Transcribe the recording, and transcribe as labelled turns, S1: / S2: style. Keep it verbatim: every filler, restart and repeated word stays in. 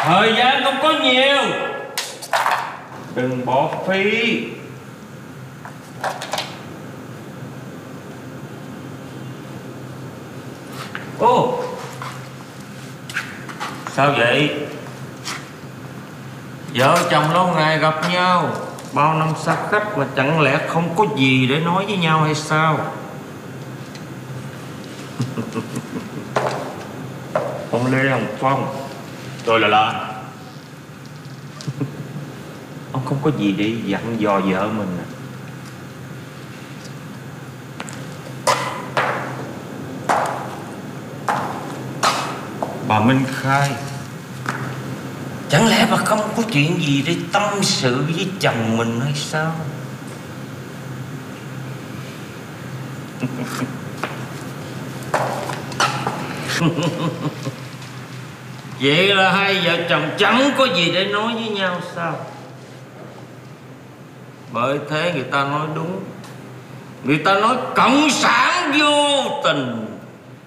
S1: Thời gian không có nhiều, đừng bỏ phí. Ô, sao vậy? Vợ chồng lâu ngày gặp nhau, bao năm xa cách mà chẳng lẽ không có gì để nói với nhau hay sao? Ông Lê Hồng Phong, tôi là Lan. Ông không có gì để dặn dò vợ mình à? Bà Minh Khai, chẳng lẽ bà không có chuyện gì để tâm sự với chồng mình hay sao? Vậy là hai vợ chồng chẳng có gì để nói với nhau sao? Bởi thế người ta nói đúng, người ta nói cộng sản vô tình.